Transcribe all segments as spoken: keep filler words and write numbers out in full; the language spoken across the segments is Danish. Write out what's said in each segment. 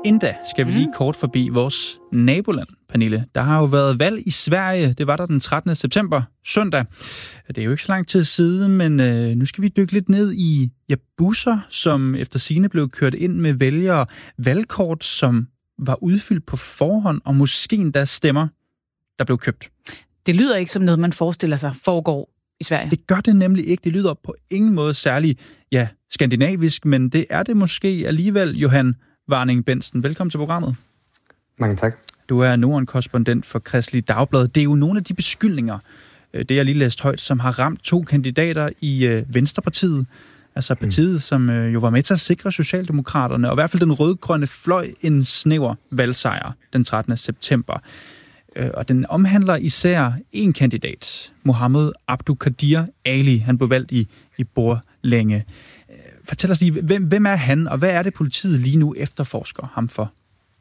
Inden da skal vi lige kort forbi vores naboland, Pernille. Der har jo været valg i Sverige. Det var der den trettende september, søndag. Det er jo ikke så lang tid siden, men øh, nu skal vi dykke lidt ned i ja, busser, som efter sigende blev kørt ind med vælgere. Valgkort, som var udfyldt på forhånd, og måske endda stemmer, der blev købt. Det lyder ikke som noget, man forestiller sig foregår i Sverige. Det gør det nemlig ikke. Det lyder på ingen måde særlig ja, skandinavisk, men det er det måske alligevel, Johan Warning-Bentzen. Velkommen til programmet. Mange tak. Du er Norden-korrespondent for Kristeligt Dagblad. Det er jo nogle af de beskyldninger, det jeg lige læst højt, som har ramt to kandidater i Venstrepartiet. Altså partiet, mm. som jo var med til at sikre Socialdemokraterne, og i hvert fald den rød-grønne fløj en snæver valgsejr den trettende september. Og den omhandler især en kandidat, Mohammed Abduqadir Ali. Han blev valgt i, i Borlänge. Fortæl os lige, hvem, hvem er han, og hvad er det, politiet lige nu efterforsker ham for?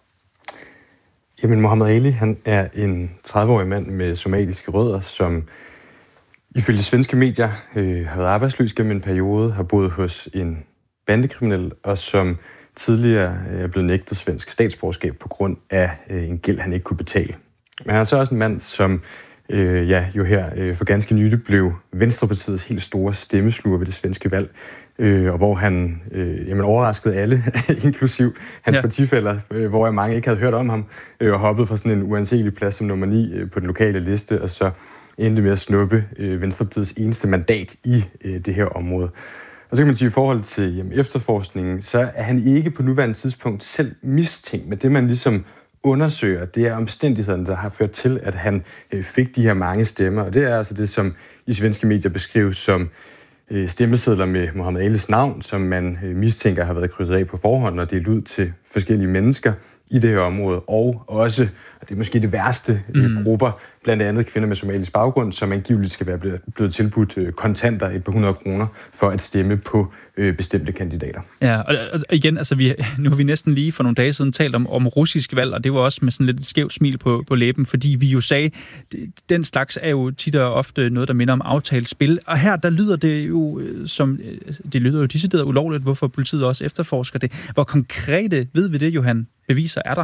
Jamen, Mohammed Ali, han er en tredive-årig mand med somaliske rødder, som ifølge svenske medier øh, har været arbejdsløs gennem en periode, har boet hos en bandekriminel, og som tidligere er blevet nægtet svensk statsborgerskab på grund af øh, en gæld, han ikke kunne betale. Men han er så også en mand, som øh, ja, jo her øh, for ganske nylig blev Venstrepartiets helt store stemmesluger ved det svenske valg, øh, og hvor han øh, jamen, overraskede alle, inklusiv hans ja. partifæller, øh, hvor mange ikke havde hørt om ham, øh, og hoppede fra sådan en uanselig plads som nummer ni øh, på den lokale liste, og så endte med at snuppe øh, Venstrepartiets eneste mandat i øh, det her område. Og så kan man sige, at i forhold til jamen, efterforskningen, så er han ikke på nuværende tidspunkt selv mistænkt, men det man ligesom undersøger, det er omstændighederne, der har ført til, at han øh, fik de her mange stemmer. Og det er altså det, som i svenske medier beskrives som øh, stemmesedler med Mohammed Alis navn, som man øh, mistænker har været krydset af på forhånd og delt ud til forskellige mennesker i det her område. Og også, og det er måske det værste, øh, mm. grupper, blandt andet kvinder med somalisk baggrund, som angiveligt skal være blevet, blevet tilbudt øh, kontanter, et par hundrede kroner, for at stemme på øh, bestemte kandidater. Ja, og, og igen, altså vi, nu har vi næsten lige for nogle dage siden talt om, om russisk valg, og det var også med sådan lidt et skævt smil på, på læben, fordi vi jo sagde, den slags er jo tit og ofte noget, der minder om aftalt spil, og her der lyder det jo som, det lyder jo decideret ulovligt, hvorfor politiet også efterforsker det. Hvor konkrete, ved vi det, Johan, beviser er der?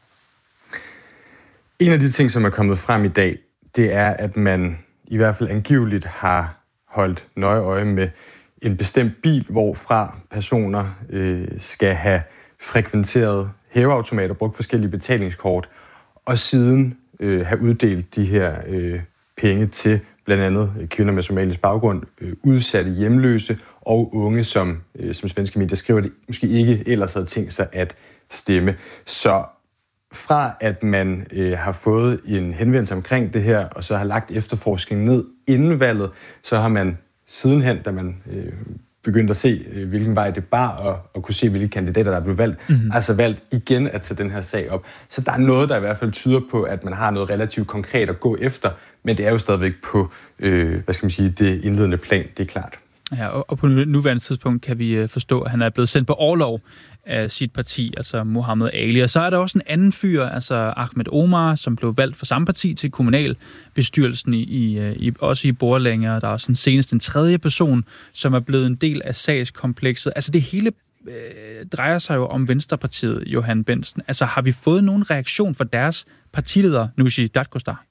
En af de ting, som er kommet frem i dag, det er, at man i hvert fald angiveligt har holdt nøje øje med en bestemt bil, hvorfra personer øh, skal have frekventeret hæveautomater, brugt forskellige betalingskort, og siden øh, have uddelt de her øh, penge til blandt andet kvinder med somalisk baggrund, øh, udsatte hjemløse og unge, som, øh, som svenske medier skriver, det måske ikke ellers havde tænkt sig at stemme. Så fra at man øh, har fået en henvendelse omkring det her, og så har lagt efterforskningen ned inden valget, så har man sidenhen, da man øh, begyndte at se, øh, hvilken vej det bar, og, og kunne se, hvilke kandidater, der blev valgt, mm-hmm. altså valgt igen at tage den her sag op. Så der er noget, der i hvert fald tyder på, at man har noget relativt konkret at gå efter, men det er jo stadigvæk på, øh, hvad skal man sige, det indledende plan, det er klart. Ja, og på nuværende tidspunkt kan vi forstå, at han er blevet sendt på orlov af sit parti, altså Mohammed Ali. Og så er der også en anden fyr, altså Ahmed Omar, som blev valgt for samme parti til kommunalbestyrelsen, i, i, også i Borlänge. Der er også den seneste en tredje person, som er blevet en del af sagskomplekset. Altså det hele øh, drejer sig jo om Venstrepartiet, Johan Bentzen. Altså har vi fået nogen reaktion fra deres partileder, Nooshi Dadgostar?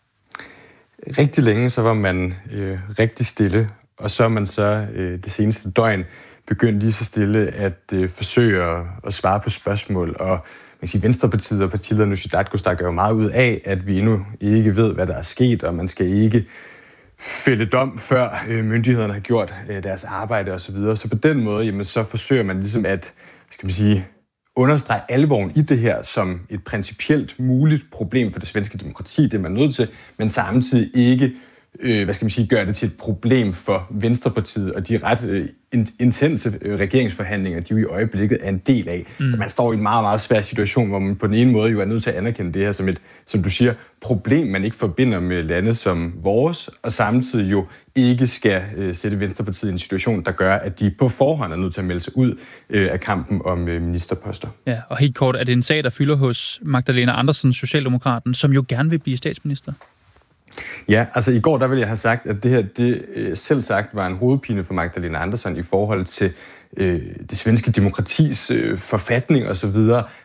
Rigtig længe så var man øh, rigtig stille. Og så er man så øh, det seneste døgn begyndt lige så stille at øh, forsøge at, at svare på spørgsmål. Og man kan sige, Venstrepartiet og partilederen Nooshi Dadgostar gør jo meget ud af, at vi endnu ikke ved, hvad der er sket, og man skal ikke fælde dom, før øh, myndighederne har gjort øh, deres arbejde osv. Så, så på den måde, jamen, så forsøger man ligesom at, skal man sige, understrege alvoren i det her som et principielt muligt problem for det svenske demokrati, det er man nødt til, men samtidig ikke Øh, hvad skal man sige, gøre det til et problem for Venstrepartiet og de ret øh, intense øh, regeringsforhandlinger, de jo i øjeblikket er en del af. Mm. Så man står i en meget, meget svær situation, hvor man på den ene måde jo er nødt til at anerkende det her som et, som du siger, problem, man ikke forbinder med lande som vores, og samtidig jo ikke skal øh, sætte Venstrepartiet i en situation, der gør, at de på forhånd er nødt til at melde sig ud øh, af kampen om øh, ministerposter. Ja, og helt kort, er det en sag, der fylder hos Magdalena Andersen, Socialdemokraten, som jo gerne vil blive statsminister? Ja, altså i går der ville jeg have sagt, at det her det øh, selv sagt var en hovedpine for Magdalena Andersson i forhold til øh, det svenske demokratis øh, forfatning og så videre.